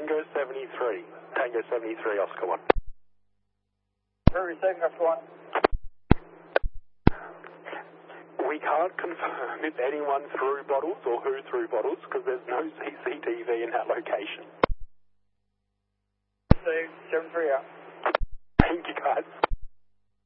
Tango 73. Tango 73, Oscar 1. Receiving Oscar 1. We can't confirm if anyone threw bottles or who threw bottles because there's no CCTV in that location. Received 73 out.